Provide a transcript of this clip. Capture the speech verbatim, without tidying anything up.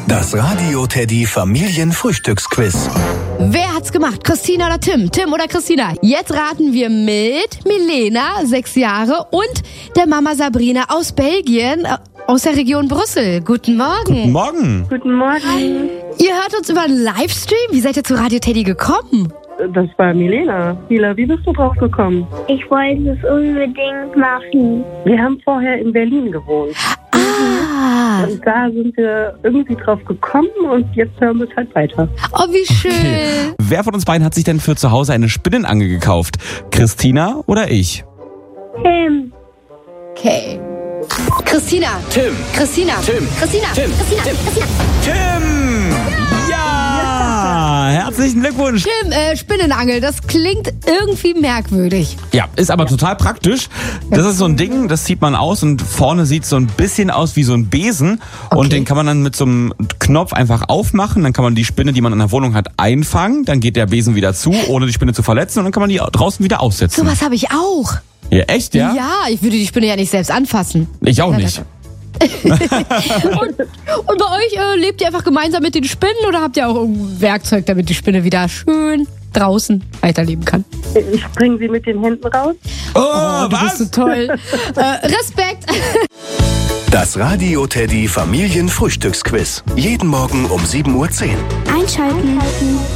Das Radio Teddy Familienfrühstücksquiz. Wer hat's gemacht? Christina oder Tim? Tim oder Christina? Jetzt raten wir mit Milena, sechs Jahre, und der Mama Sabrina aus Belgien, aus der Region Brüssel. Guten Morgen. Guten Morgen. Guten Morgen. Ihr hört uns über einen Livestream. Wie seid ihr zu Radio Teddy gekommen? Das war Milena. Mila, wie bist du drauf gekommen? Ich wollte es unbedingt machen. Wir haben vorher in Berlin gewohnt. Ah. Und da sind wir irgendwie drauf gekommen und jetzt hören wir es halt weiter. Oh, wie schön. Okay. Wer von uns beiden hat sich denn für zu Hause eine Spinnenangel gekauft? Christina oder ich? Tim. Okay. Christina. Tim. Christina. Tim. Christina. Tim. Christina. Christina. Tim! Ja! Herzlichen Glückwunsch! Tim, äh, Spinnenangel, das klingt irgendwie merkwürdig. Ja, ist aber total praktisch. Das ist so ein Ding, das zieht man aus und vorne sieht so ein bisschen aus wie so ein Besen. Okay. Und den kann man dann mit so einem Knopf einfach aufmachen. Dann kann man die Spinne, die man in der Wohnung hat, einfangen. Dann geht der Besen wieder zu, ohne die Spinne zu verletzen. Und dann kann man die draußen wieder aussetzen. Sowas habe ich auch. Ja, echt, ja? Ja, ich würde die Spinne ja nicht selbst anfassen. Ich auch Ja, nicht. und, und bei euch äh, lebt ihr einfach gemeinsam mit den Spinnen oder habt ihr auch irgendein Werkzeug, damit die Spinne wieder schön draußen weiterleben kann? Ich bringe sie mit den Händen raus. Oh, Du was? bist so toll. äh, Respekt. Das Radio Teddy Familienfrühstücksquiz. Jeden Morgen um sieben Uhr zehn. Einschalten.